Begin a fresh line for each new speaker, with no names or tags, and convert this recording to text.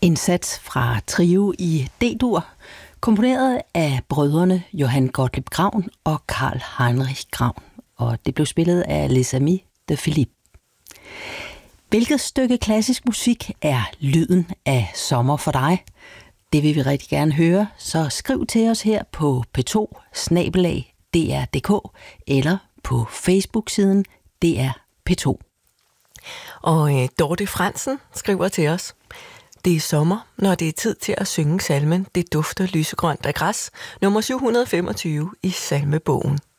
En sats fra Trio i D-dur, komponeret af brødrene Johann Gottlieb Graun og Karl Heinrich Graun, og det blev spillet af Les Amis de Philippe. Hvilket stykke klassisk musik er lyden af sommer for dig? Det vil vi rigtig gerne høre, så skriv til os her på p2@dr.dk eller på Facebook-siden DR P2.
Og Dorte Fransen skriver til os: Det er sommer, når det er tid til at synge salmen "Det dufter lysegrønt af græs", nummer 725 i salmebogen.